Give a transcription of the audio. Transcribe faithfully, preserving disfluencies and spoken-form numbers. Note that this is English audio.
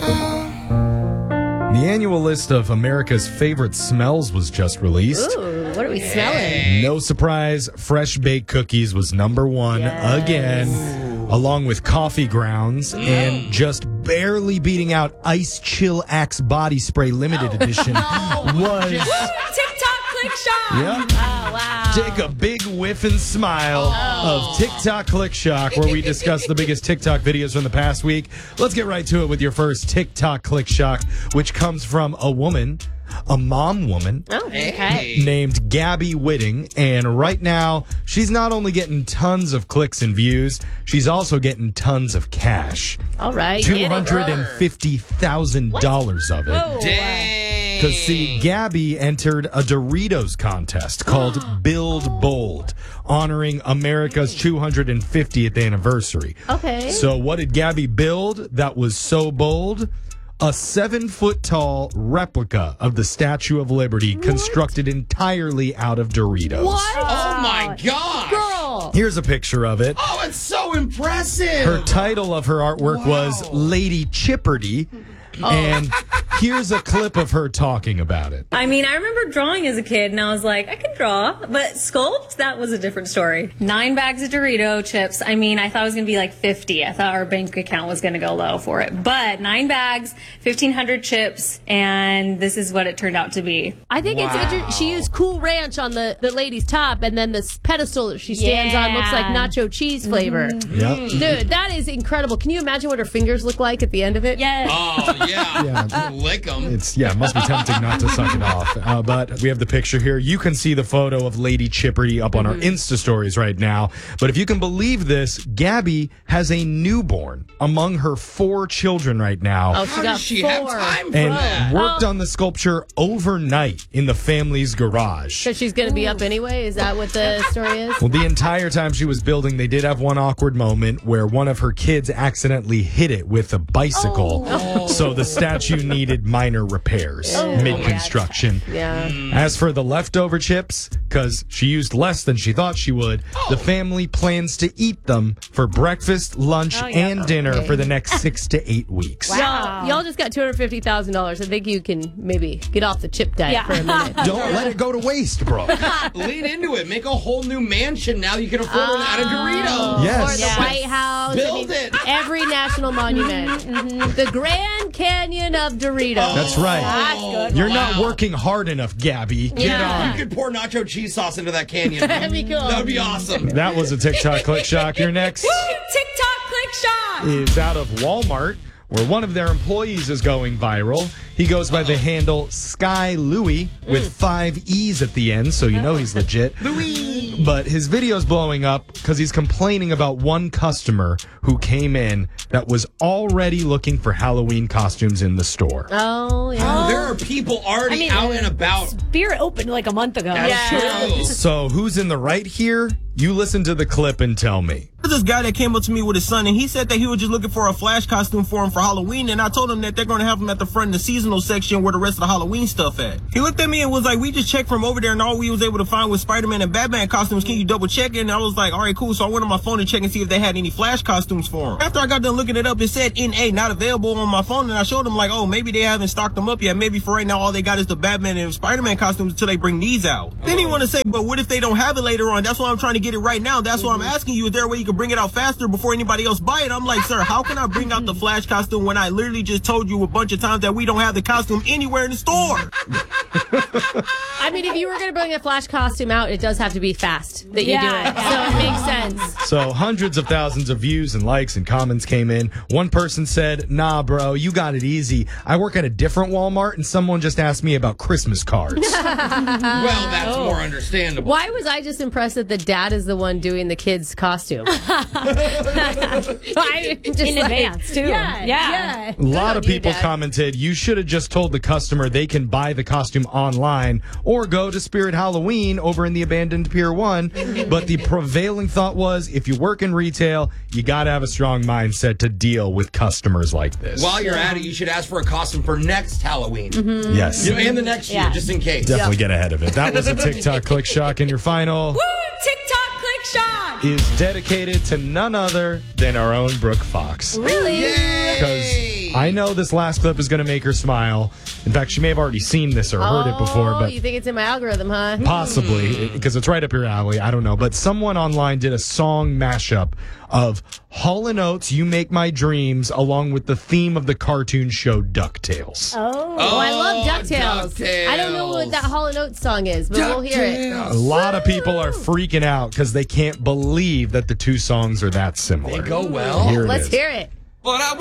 The annual list of America's favorite smells was just released. Ooh, what are we smelling? No surprise, fresh baked cookies was number one Yes. again, along with coffee grounds, Mm. and just barely beating out Ice Chill Axe Body Spray Limited Edition was... TikTok click shop. Yep. Oh, wow. Take a big whiff and smile of TikTok Click Shock, where we discuss the biggest TikTok videos from the past week. Let's get right to it with your first TikTok Click Shock, which comes from a woman, a mom woman, Oh, okay. Hey. named Gabby Whitting. And right now, she's not only getting tons of clicks and views, she's also getting tons of cash. All right. two get it. hundred fifty thousand dollars of it. Whoa. Dang. Because, see, Gabby entered a Doritos contest called Build Bold, honoring America's two hundred fiftieth anniversary. Okay. So what did Gabby build that was so bold? A seven-foot-tall replica of the Statue of Liberty constructed entirely out of Doritos. What? Oh, my gosh. Girl. Here's a picture of it. Oh, it's so impressive. Her title of her artwork was Wow. Lady Chipperty. And here's a clip of her talking about it. I mean, I remember drawing as a kid, and I was like, I can draw, but sculpt, that was a different story. Nine bags of Dorito chips. I mean, I thought it was going to be like fifty. I thought our bank account was going to go low for it. But nine bags, fifteen hundred chips, and this is what it turned out to be. I think it's Wow. inter- she used Cool Ranch on the, the lady's top, and then this pedestal that she stands on looks like Yeah. nacho cheese flavor. Yep. Dude, that is incredible. Can you imagine what her fingers look like at the end of it? Yes. Oh, yeah. Yeah. Lick them. It's yeah, it must be tempting not to suck it off. Uh, but we have the picture here. You can see the photo of Lady Chipperty up on our Insta stories right now. But if you can believe this, Gabby has a newborn among her four children right now. Oh, she How got does she four. have time for And that? worked on the sculpture overnight in the family's garage. Because she's going to be up anyway? Is that what the story is? Well, the entire time she was building, they did have one awkward moment where one of her kids accidentally hit it with a bicycle. So the statue needed minor repairs mid-construction. Yeah. As for the leftover chips, because she used less than she thought she would, the family plans to eat them for breakfast, lunch, Oh, yeah. and dinner Okay. for the next six to eight weeks. Y'all, y'all just got two hundred fifty thousand dollars. I think you can maybe get off the chip diet Yeah. for a minute. Don't let it go to waste, bro. Lean into it. Make a whole new mansion now you can afford it out of Doritos. Or Yes. the Yes. White House. Build it. Every national monument. The Grand Canyon of Doritos. That's right. That's good. You're Wow. not working hard enough, Gabby. Get Yeah. on. You could pour nacho cheese sauce into that canyon. That'd be cool. That would be awesome. That was a TikTok Click Shock. Your next TikTok click shop. is out of Walmart, where one of their employees is going viral. He goes by the handle Sky Louie with five E's at the end, so you know he's legit. Louie! But his video's blowing up because he's complaining about one customer who came in that was already looking for Halloween costumes in the store. Oh, yeah. Oh, there are people already I mean, out and about. Spirit opened like a month ago. Yeah. True. So who's in the right here? You listen to the clip and tell me. There's this guy that came up to me with his son, and he said that he was just looking for a Flash costume for him for Halloween, and I told him that they're going to have him at the front in the seasonal section where the rest of the Halloween stuff at. He looked at me and was like, we just checked from over there, and all we was able to find was Spider-Man and Batman costumes. Can you double check it? And I was like, all right, cool. So I went on my phone to check and see if they had any Flash costumes for him. After I got done looking it up, it said N A, not available on my phone, and I showed him like, oh, maybe they haven't stocked them up yet. Maybe for right now, all they got is the Batman and Spider-Man costumes until they bring these out. Then he want to say, but what if they don't have it later on? That's why I'm trying to get it right now. That's why I'm asking you, is there a way you can bring it out faster before anybody else buy it? I'm like, sir, how can I bring out the Flash costume when I literally just told you a bunch of times that we don't have the costume anywhere in the store? I mean, if you were going to bring a Flash costume out, it does have to be fast that you Yeah. do it. So it makes sense. So hundreds of thousands of views and likes and comments came in. One person said, nah, bro, you got it easy. I work at a different Walmart and someone just asked me about Christmas cards. Well, that's more understandable. Why was I just impressed that the dad is the one doing the kid's costume? I, just In like- advance, too. Yeah, Yeah. yeah. A lot Good of on you, people Dad. commented, you should have just told the customer they can buy the costume online or go to Spirit Halloween over in the abandoned Pier one. But the prevailing thought was, if you work in retail, you got to have a strong mindset to deal with customers like this. While you're at it, you should ask for a costume for next Halloween. Yes. You know, and the next year, Yeah. just in case. Definitely get ahead of it. That was a TikTok Click Shock, and your final Woo! TikTok click shop. is dedicated to none other than our own Brooke Fox. Really? Because I know this last clip is going to make her smile. In fact, she may have already seen this or heard it before. Oh, But you think it's in my algorithm, huh? possibly, because it's right up your alley. I don't know. But someone online did a song mashup of Hall and Oates, You Make My Dreams, along with the theme of the cartoon show DuckTales. Oh, oh I love DuckTales. DuckTales. I don't know what that Hall and Oates song is, but we'll hear it. A lot of people are freaking out because they can't believe that the two songs are that similar. They go well. Here it Let's is. hear it. But I